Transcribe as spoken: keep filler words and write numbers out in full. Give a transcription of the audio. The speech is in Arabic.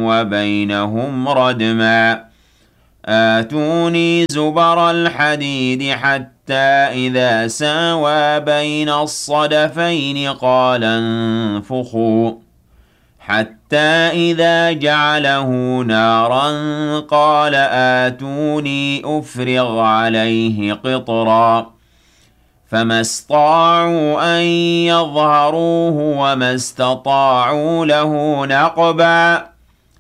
وبينهم ردما آتوني زبر الحديد حتى إذا ساوى بين الصدفين قال انفخوا حتى إذا جعله نارا قال آتوني أفرغ عليه قطرا فما استطاعوا أن يظهروه وما استطاعوا له نقبا